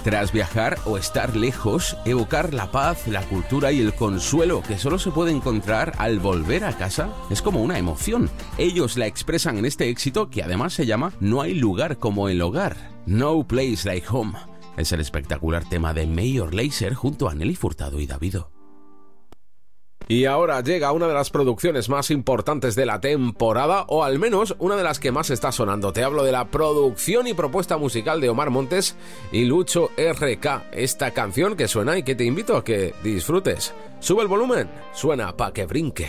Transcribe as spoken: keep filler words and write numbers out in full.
Tras viajar o estar lejos, evocar la paz, la cultura y el consuelo que solo se puede encontrar al volver a casa es como una emoción. Ellos la expresan en este éxito que además se llama No hay lugar como el hogar. No place like home. Es el espectacular tema de Major Lazer junto a Nelly Furtado y Davido. Y ahora llega una de las producciones más importantes de la temporada, o al menos una de las que más está sonando. Te hablo de la producción y propuesta musical de Omar Montes y Lucho R K. Esta canción que suena y que te invito a que disfrutes. Sube el volumen, suena pa' que brinque.